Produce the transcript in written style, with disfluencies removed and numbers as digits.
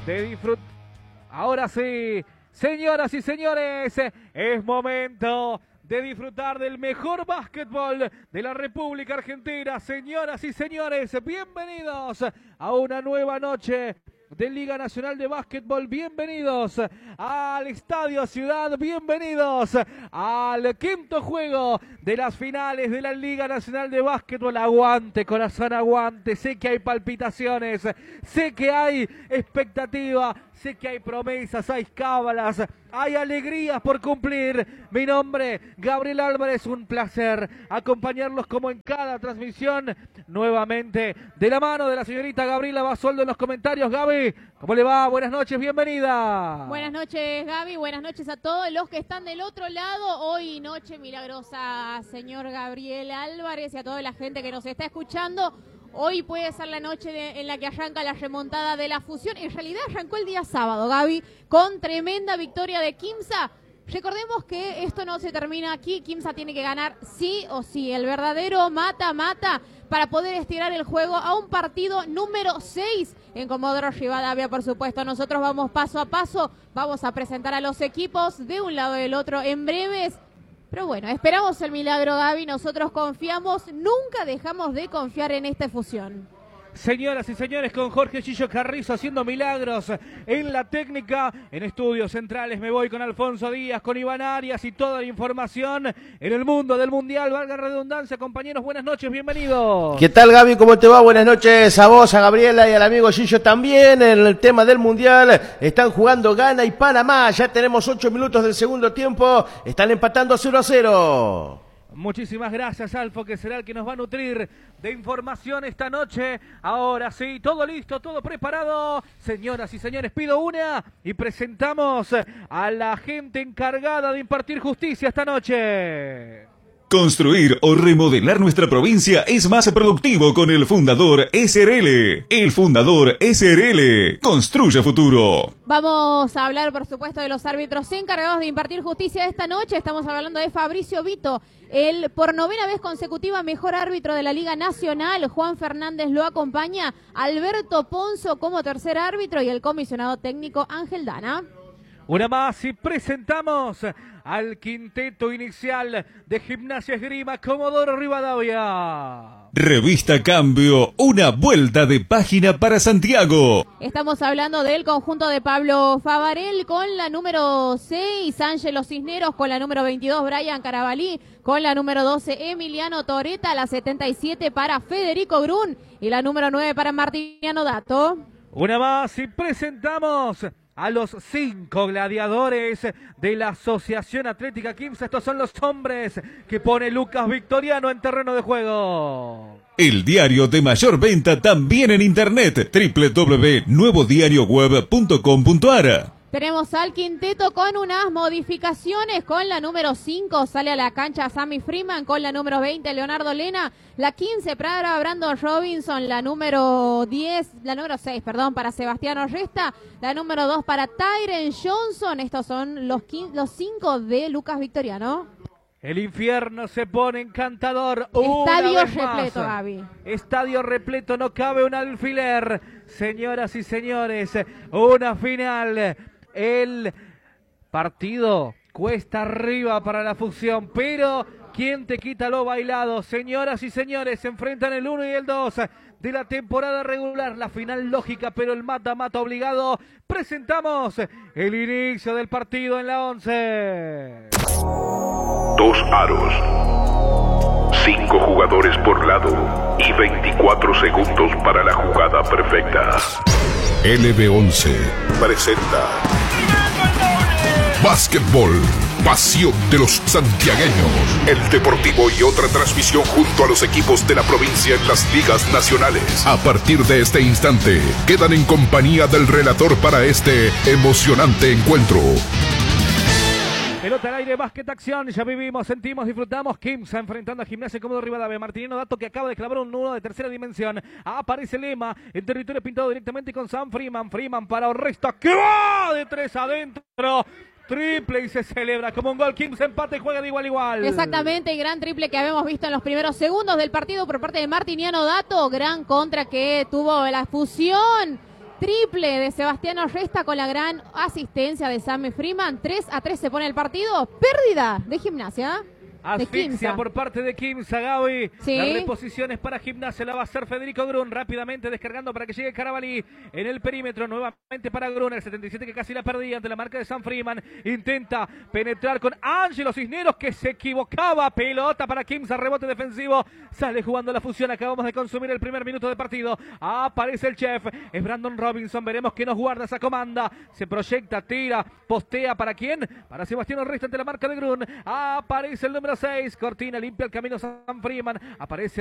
de disfrutar. Ahora sí, señoras y señores, es momento de disfrutar del mejor básquetbol de la República Argentina. Señoras y señores, bienvenidos a una nueva noche de Liga Nacional de Básquetbol. Bienvenidos al Estadio Ciudad, bienvenidos al quinto juego de las finales de la Liga Nacional de Básquetbol. Aguante, corazón, aguante. Sé que hay palpitaciones, sé que hay expectativa, sé que hay promesas, hay cábalas, hay alegrías por cumplir. Mi nombre, Gabriel Álvarez, un placer acompañarlos como en cada transmisión, nuevamente de la mano de la señorita Gabriela Basualdo en los comentarios. Gaby, ¿cómo le va? Buenas noches, bienvenida. Buenas noches, Gaby, buenas noches a todos los que están del otro lado. Hoy noche milagrosa, señor Gabriel Álvarez, y a toda la gente que nos está escuchando. Hoy puede ser la noche en la que arranca la remontada de la fusión. En realidad arrancó el día sábado, Gaby, con tremenda victoria de Quimsa. Recordemos que esto no se termina aquí. Quimsa tiene que ganar sí o sí. El verdadero mata-mata para poder estirar el juego a un partido número 6 en Comodoro Rivadavia, por supuesto. Nosotros vamos paso a paso. Vamos a presentar a los equipos de un lado y del otro en breves. Pero bueno, esperamos el milagro, Gaby. Nosotros confiamos, nunca dejamos de confiar en esta fusión. Señoras y señores, con Jorge Gillo Carrizo haciendo milagros en la técnica. En estudios centrales me voy con Alfonso Díaz, con Iván Arias y toda la información en el mundo del Mundial. Valga redundancia, compañeros, buenas noches, bienvenidos. ¿Qué tal, Gaby? ¿Cómo te va? Buenas noches a vos, a Gabriela y al amigo Gillo también. En el tema del Mundial están jugando Ghana y Panamá. Ya tenemos 8 minutos del segundo tiempo. Están empatando 0-0. Muchísimas gracias, Alfo, que será el que nos va a nutrir de información esta noche. Ahora sí, todo listo, todo preparado. Señoras y señores, pido una y presentamos a la gente encargada de impartir justicia esta noche. Construir o remodelar nuestra provincia es más productivo con el Fundador SRL. El Fundador SRL construye futuro. Vamos a hablar, por supuesto, de los árbitros encargados de impartir justicia esta noche. Estamos hablando de Fabricio Vito, el por novena vez consecutiva mejor árbitro de la Liga Nacional. Juan Fernández lo acompaña, Alberto Ponzo como tercer árbitro y el comisionado técnico Ángel Dana. Una más y presentamos al quinteto inicial de Gimnasia Esgrima Comodoro Rivadavia. Revista Cambio, una vuelta de página para Santiago. Estamos hablando del conjunto de Pablo Favarel con la número 6, Ángelo Cisneros con la número 22, Brian Carabalí con la número 12, Emiliano Toreta, la 77 para Federico Grun y la número 9 para Martiniano Dato. Una más y presentamos a los 5 gladiadores de la Asociación Atlética Quimsa. Estos son los hombres que pone Lucas Victoriano en terreno de juego. El diario de mayor venta también en internet, www.nuevodiarioweb.com.ar. Tenemos al quinteto con unas modificaciones. Con la número 5 sale a la cancha Sammy Freeman, con la número 20 Leonardo Lena, la 15 para Brandon Robinson, la número 6 para Sebastián Resta, la número 2 para Tyren Johnson. Estos son los 5 de Lucas Victoriano. El infierno se pone encantador. Estadio repleto, Gaby. Estadio repleto, no cabe un alfiler. Señoras y señores, una final. El partido cuesta arriba para la fusión, pero ¿quién te quita lo bailado? Señoras y señores, se enfrentan el 1 y el 2 de la temporada regular, la final lógica, pero el mata-mata obligado. Presentamos el inicio del partido en la 11. 2 aros, 5 jugadores por lado y 24 segundos para la jugada perfecta. LB11 presenta Básquetbol, pasión de los santiagueños. El Deportivo y otra transmisión junto a los equipos de la provincia en las ligas nacionales. A partir de este instante, quedan en compañía del relator para este emocionante encuentro. Pelota al aire, básquet, acción, ya vivimos, sentimos, disfrutamos. Quimsa enfrentando a Gimnasia Comodoro Rivadavia. Martiniano Dato que acaba de clavar un nudo de tercera dimensión. Aparece Lema en territorio pintado directamente con Sam Freeman. Freeman para Orresta, que va de 3 adentro. Triple y se celebra como un gol. Quimsa empate y juega de igual a igual. Exactamente, gran triple que habíamos visto en los primeros segundos del partido por parte de Martiniano Dato. Gran contra que tuvo la fusión. triple de Sebastiano Resta con la gran asistencia de Sammy Freeman. 3-3 se pone el partido. Pérdida de Gimnasia. Asfixia por parte de Quimsa, Gaby. Sí. Las reposiciones para Gimnasia la va a hacer Federico Grun, rápidamente descargando para que llegue Carabalí en el perímetro, nuevamente para Grun, el 77 que casi la perdía ante la marca de San Freeman. Intenta penetrar con Ángelo Cisneros, que se equivocaba. Pelota para Quimsa, rebote defensivo. Sale jugando la fusión, acabamos de consumir el primer minuto de partido. Aparece el chef, es Brandon Robinson, veremos que nos guarda esa comanda. Se proyecta, tira, postea, ¿para quién? Para Sebastián Resta ante la marca de Grun. Aparece el número 6, Cortina, limpia el camino San Freeman. Aparece